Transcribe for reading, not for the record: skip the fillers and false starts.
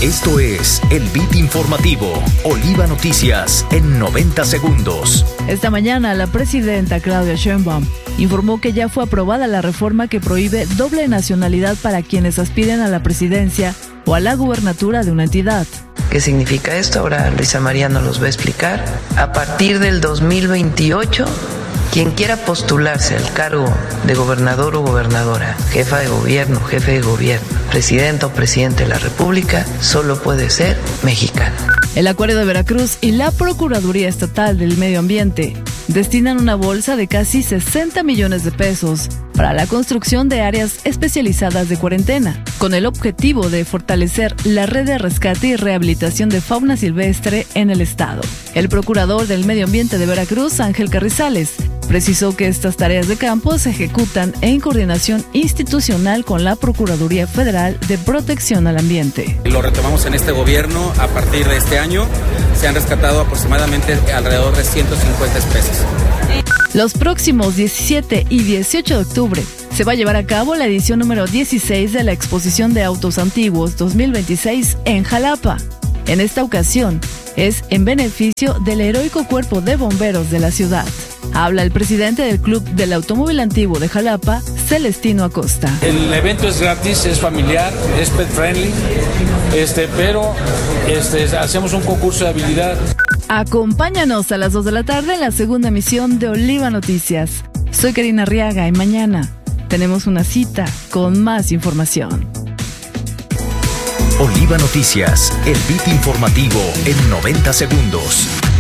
Esto es el Beat Informativo, Oliva Noticias en 90 segundos. Esta mañana la presidenta Claudia Sheinbaum informó que ya fue aprobada la reforma que prohíbe doble nacionalidad para quienes aspiren a la presidencia o a la gubernatura de una entidad. ¿Qué significa esto? Ahora Luisa María nos los va a explicar. A partir del 2028, quien quiera postularse al cargo de gobernador o gobernadora, jefa de gobierno, jefe de gobierno, presidente o presidente de la República, solo puede ser mexicano. El Acuario de Veracruz y la Procuraduría Estatal del Medio Ambiente destinan una bolsa de casi 60 millones de pesos para la construcción de áreas especializadas de cuarentena, con el objetivo de fortalecer la red de rescate y rehabilitación de fauna silvestre en el estado. El procurador del Medio Ambiente de Veracruz, Ángel Carrizales, precisó que estas tareas de campo se ejecutan en coordinación institucional con la Procuraduría Federal de Protección al Ambiente. Lo retomamos en este gobierno. A partir de este año se han rescatado aproximadamente alrededor de 150 especies. Los próximos 17 y 18 de octubre se va a llevar a cabo la edición número 16 de la Exposición de Autos Antiguos 2026 en Jalapa. En esta ocasión es en beneficio del heroico Cuerpo de Bomberos de la ciudad. Habla el presidente del Club del Automóvil Antiguo de Jalapa, Celestino Acosta. El evento es gratis, es familiar, es pet friendly, pero hacemos un concurso de habilidad. Acompáñanos a las 2 de la tarde en la segunda emisión de Oliva Noticias. Soy Karina Arriaga y mañana tenemos una cita con más información. Oliva Noticias, el Beat Informativo en 90 segundos.